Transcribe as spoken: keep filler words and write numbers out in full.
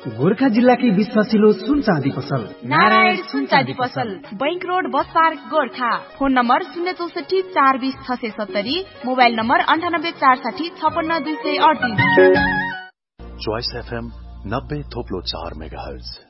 गोर्खा जिल्लाकै विश्वासिलो सुन चाँदी पसल नारायण सुन चाँदी पसल, bank road, bus park, Gorkha. Phone number शून्य चौसठी चार बीस छ सय सत्तरी, मोबाइल नम्बर अन्ठानब्बे चार साठी छपन्न दुई सय अडतिस। चोइस एफएम नब्बे थोप्लो चार मेगा हर्ज।